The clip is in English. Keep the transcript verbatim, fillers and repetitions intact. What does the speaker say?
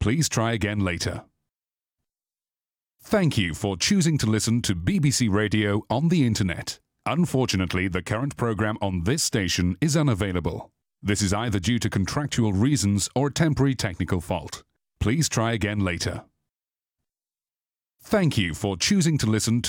Please try again later. Thank you for choosing to listen to B B C Radio on the Internet. Unfortunately, the current program on this station is unavailable. This is either due to contractual reasons or a temporary technical fault. Please try again later. Thank you for choosing to listen to